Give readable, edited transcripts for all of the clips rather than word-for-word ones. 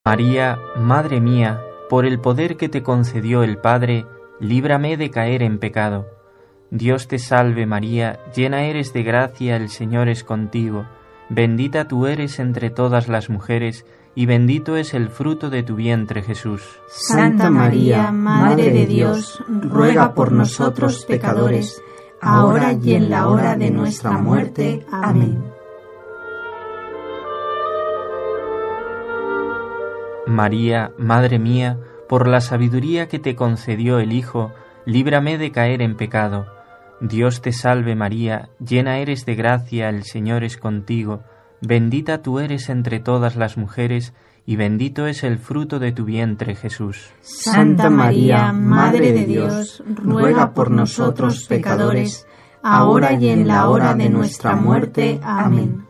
María, Madre mía, por el poder que te concedió el Padre, líbrame de caer en pecado. Dios te salve María, llena eres de gracia, el Señor es contigo. Bendita tú eres entre todas las mujeres, y bendito es el fruto de tu vientre, Jesús. Santa María, Madre de Dios, ruega por nosotros pecadores, ahora y en la hora de nuestra muerte. Amén. María, Madre mía, por la sabiduría que te concedió el Hijo, líbrame de caer en pecado. Dios te salve María, llena eres de gracia, el Señor es contigo. Bendita tú eres entre todas las mujeres, y bendito es el fruto de tu vientre, Jesús. Santa María, Madre de Dios, ruega por nosotros pecadores, ahora y en la hora de nuestra muerte. Amén.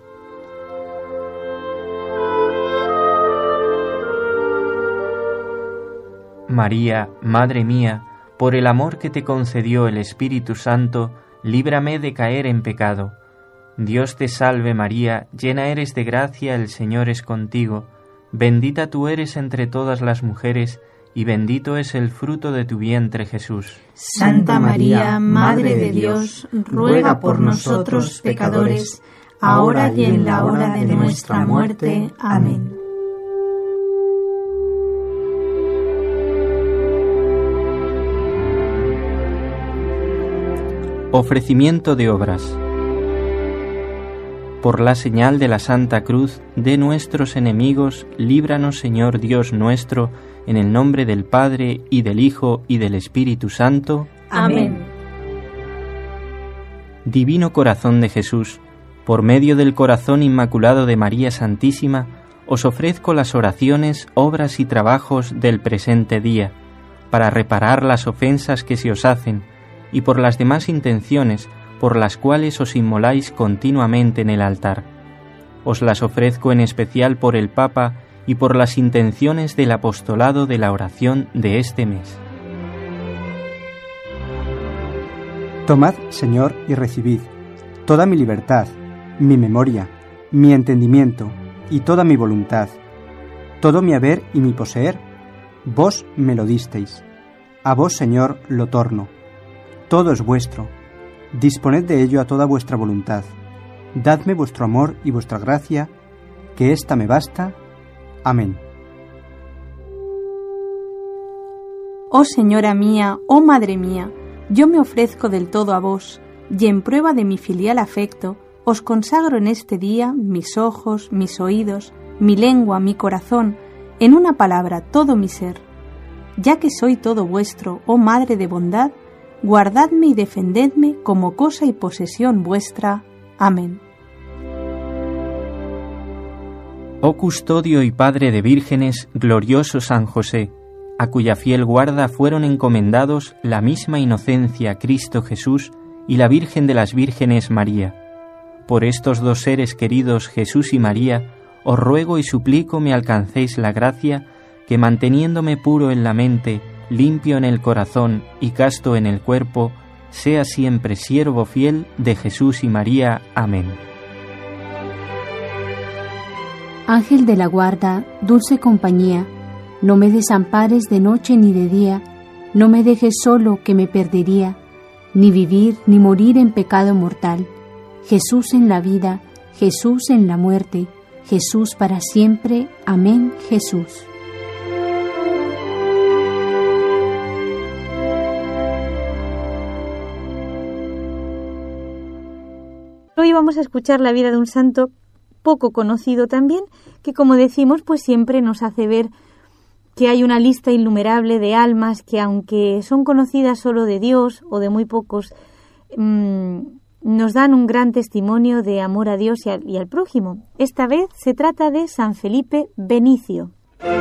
María, Madre mía, por el amor que te concedió el Espíritu Santo, líbrame de caer en pecado. Dios te salve María, llena eres de gracia, el Señor es contigo. Bendita tú eres entre todas las mujeres, y bendito es el fruto de tu vientre, Jesús. Santa María, Madre de Dios, ruega por nosotros pecadores, ahora y en la hora de nuestra muerte. Amén. Ofrecimiento de obras. Por la señal de la Santa Cruz de nuestros enemigos, líbranos, Señor Dios nuestro, en el nombre del Padre, y del Hijo, y del Espíritu Santo. Amén. Divino Corazón de Jesús, por medio del corazón inmaculado de María Santísima, os ofrezco las oraciones, obras y trabajos del presente día, para reparar las ofensas que se os hacen, y por las demás intenciones por las cuales os inmoláis continuamente en el altar. Os las ofrezco en especial por el Papa y por las intenciones del apostolado de la oración de este mes. Tomad, Señor, y recibid toda mi libertad, mi memoria, mi entendimiento y toda mi voluntad, todo mi haber y mi poseer. Vos me lo disteis. A vos, Señor, lo torno. Todo es vuestro. Disponed de ello a toda vuestra voluntad. Dadme vuestro amor y vuestra gracia, que ésta me basta. Amén. Oh Señora mía, oh Madre mía, yo me ofrezco del todo a vos, y en prueba de mi filial afecto, os consagro en este día mis ojos, mis oídos, mi lengua, mi corazón, en una palabra, todo mi ser. Ya que soy todo vuestro, oh Madre de bondad, guardadme y defendedme como cosa y posesión vuestra. Amén. Oh custodio y padre de vírgenes, glorioso San José, a cuya fiel guarda fueron encomendados la misma inocencia Cristo Jesús y la Virgen de las Vírgenes María. Por estos dos seres queridos, Jesús y María, os ruego y suplico me alcancéis la gracia que, manteniéndome puro en la mente, limpio en el corazón y casto en el cuerpo, sea siempre siervo fiel de Jesús y María. Amén. Ángel de la guarda, dulce compañía, no me desampares de noche ni de día, no me dejes solo que me perdería, ni vivir ni morir en pecado mortal. Jesús en la vida, Jesús en la muerte, Jesús para siempre. Amén, Jesús. Hoy vamos a escuchar la vida de un santo poco conocido también, que como decimos, pues siempre nos hace ver que hay una lista innumerable de almas que, aunque son conocidas solo de Dios o de muy pocos, nos dan un gran testimonio de amor a Dios y al prójimo. Esta vez se trata de San Felipe Benicio.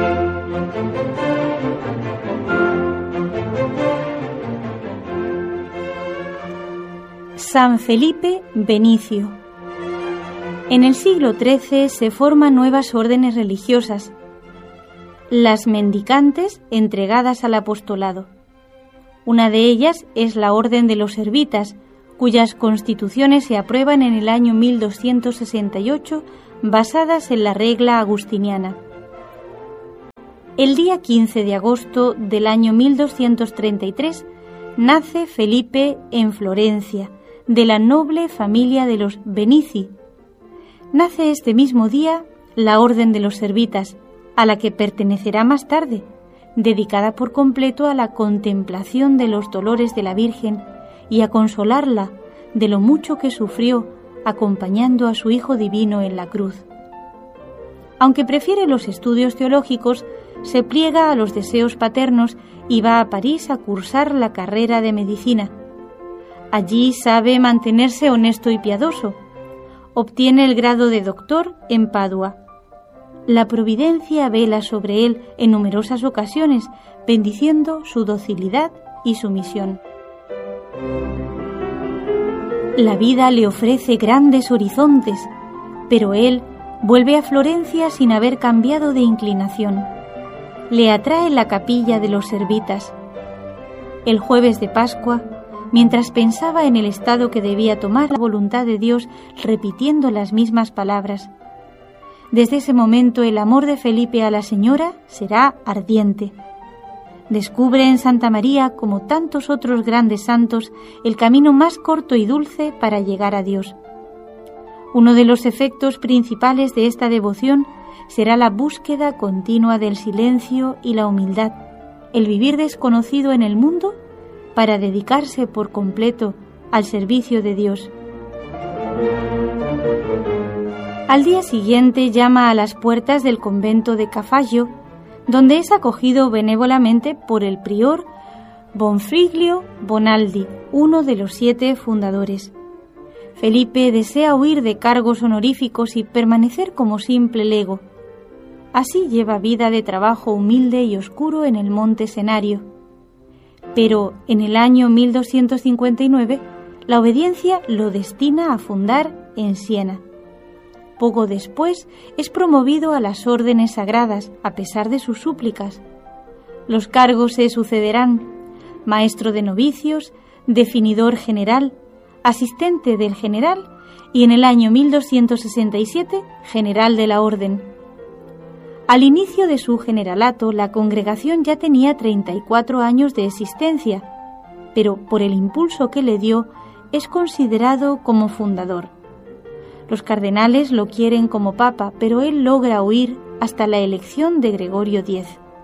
San Felipe Benicio. En el siglo XIII se forman nuevas órdenes religiosas, las mendicantes entregadas al apostolado. Una de ellas es la Orden de los Servitas, cuyas constituciones se aprueban en el año 1268, basadas en la regla agustiniana. El día 15 de agosto del año 1233 nace Felipe en Florencia, de la noble familia de los Benizi. Nace este mismo día la Orden de los Servitas, a la que pertenecerá más tarde, dedicada por completo a la contemplación de los dolores de la Virgen y a consolarla de lo mucho que sufrió acompañando a su Hijo Divino en la cruz. Aunque prefiere los estudios teológicos, se pliega a los deseos paternos y va a París a cursar la carrera de medicina. Allí sabe mantenerse honesto y piadoso. Obtiene el grado de doctor en Padua. La providencia vela sobre él en numerosas ocasiones, bendiciendo su docilidad y sumisión. La vida le ofrece grandes horizontes, pero él vuelve a Florencia sin haber cambiado de inclinación. Le atrae la capilla de los Servitas. El jueves de Pascua, mientras pensaba en el estado que debía tomar la voluntad de Dios, repitiendo las mismas palabras. Desde ese momento el amor de Felipe a la Señora será ardiente. Descubre en Santa María, como tantos otros grandes santos, el camino más corto y dulce para llegar a Dios. Uno de los efectos principales de esta devoción será la búsqueda continua del silencio y la humildad, el vivir desconocido en el mundo para dedicarse por completo al servicio de Dios. Al día siguiente llama a las puertas del convento de Cafagio, donde es acogido benévolamente por el prior Bonfiglio Bonaldi, uno de los 7 fundadores. Felipe desea huir de cargos honoríficos y permanecer como simple lego. Así lleva vida de trabajo humilde y oscuro en el monte Senario. Pero en el año 1259 la obediencia lo destina a fundar en Siena. Poco después es promovido a las órdenes sagradas, a pesar de sus súplicas. Los cargos se sucederán: maestro de novicios, definidor general, asistente del general y en el año 1267 general de la orden. Al inicio de su generalato, la congregación ya tenía 34 años de existencia, pero por el impulso que le dio, es considerado como fundador. Los cardenales lo quieren como papa, pero él logra huir hasta la elección de Gregorio X.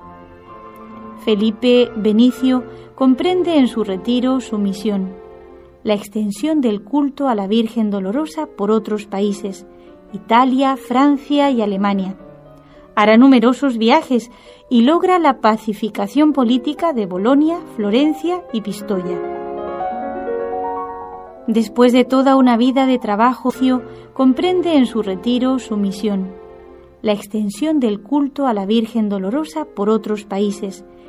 Felipe Benicio comprende en su retiro su misión: la extensión del culto a la Virgen Dolorosa por otros países, Italia, Francia y Alemania. Hará numerosos viajes y logra la pacificación política de Bolonia, Florencia y Pistoia. Después de toda una vida de trabajo, comprende en su retiro su misión: la extensión del culto a la Virgen Dolorosa por otros países,